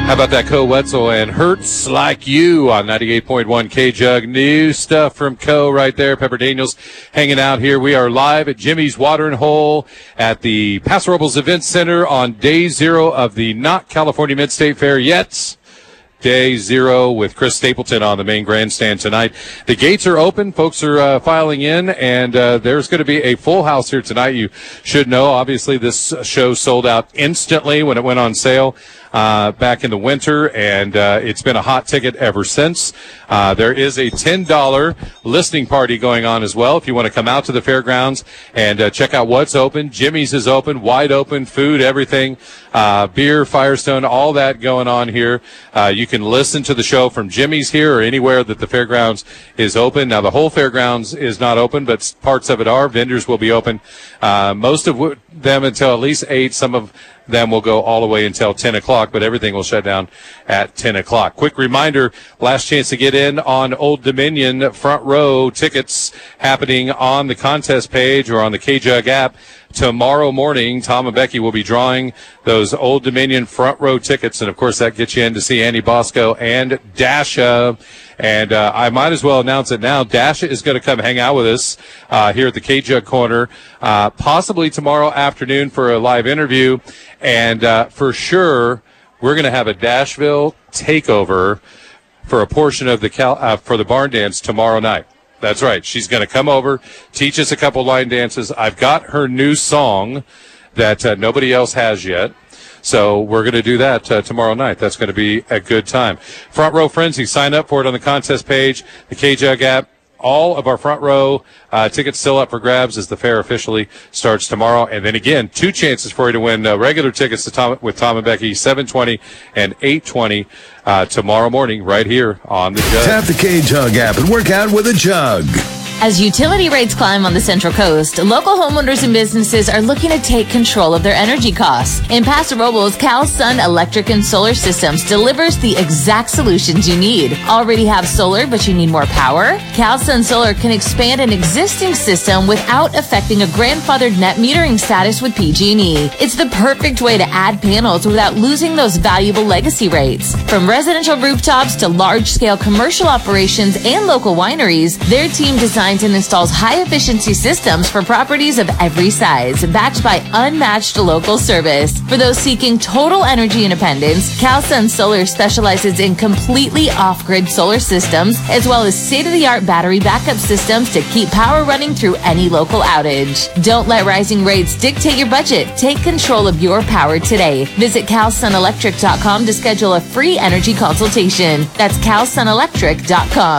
How about that, Co Wetzel and Hurts Like You on 98.1 K-Jug. New stuff from Co right there. Pepper Daniels hanging out here. We are live at Jimmy's Watering Hole at the Paso Robles Event Center on day 0 of the Not California Mid-State Fair yet. Day 0 with Chris Stapleton on the main grandstand tonight. The gates are open. Folks are filing in, and there's going to be a full house here tonight. You should know, obviously, this show sold out instantly when it went on sale back in the winter, and it's been a hot ticket ever since. There is a $10 listening party going on as well if you want to come out to the fairgrounds and check out what's open. Jimmy's is open, wide open, food, everything, beer, Firestone, all that going on here. You can listen to the show from Jimmy's here or anywhere that the fairgrounds is open. Now, the whole fairgrounds is not open, but parts of it are. Vendors will be open, most of them until at least 8. Some of them will go all the way until 10 o'clock, but everything will shut down at 10 o'clock. Quick reminder, last chance to get in on Old Dominion front row tickets happening on the contest page or on the K-Jug app. Tomorrow morning, Tom and Becky will be drawing those Old Dominion front row tickets, and, of course, that gets you in to see Andy Bosco and Dasha. And I might as well announce it now. Dasha is going to come hang out with us here at the K-Jug Corner, possibly tomorrow afternoon for a live interview. And for sure, we're going to have a Dashville takeover for a portion of the for the barn dance tomorrow night. That's right. She's going to come over, teach us a couple line dances. I've got her new song that nobody else has yet. So we're going to do that tomorrow night. That's going to be a good time. Front Row Frenzy, sign up for it on the contest page, the K-Jug app. All of our front row tickets still up for grabs as the fair officially starts tomorrow. And then again, 2 chances for you to win regular tickets to with Tom and Becky, 7:20 and 8:20 tomorrow morning right here on the Jug. Tap the K-Jug app and work out with a jug. As utility rates climb on the Central Coast, local homeowners and businesses are looking to take control of their energy costs. In Paso Robles, Cal Sun Electric and Solar Systems delivers the exact solutions you need. Already have solar, but you need more power? Cal Sun Solar can expand an existing system without affecting a grandfathered net metering status with PG&E. It's the perfect way to add panels without losing those valuable legacy rates. From residential rooftops to large-scale commercial operations and local wineries, their team designs and installs high-efficiency systems for properties of every size, backed by unmatched local service. For those seeking total energy independence, Cal Sun Solar specializes in completely off-grid solar systems, as well as state-of-the-art battery backup systems to keep power running through any local outage. Don't let rising rates dictate your budget. Take control of your power today. Visit calsunelectric.com to schedule a free energy consultation. That's calsunelectric.com.